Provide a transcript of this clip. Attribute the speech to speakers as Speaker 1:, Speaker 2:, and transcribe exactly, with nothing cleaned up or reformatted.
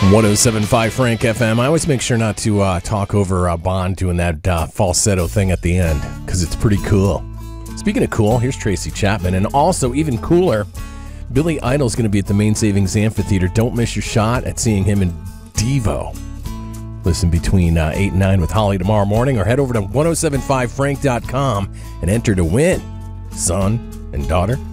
Speaker 1: one oh seven point five Frank F M. I always make sure not to uh, talk over uh, Bond doing that uh, falsetto thing at the end, because it's pretty cool. Speaking of cool, here's Tracy Chapman. And also, even cooler, Billy Idol's going to be at the Main Savings Amphitheater. Don't miss your shot at seeing him in Devo. Listen between uh, eight and nine with Holly tomorrow morning, or head over to ten seventy-five frank dot com and enter to win son and daughter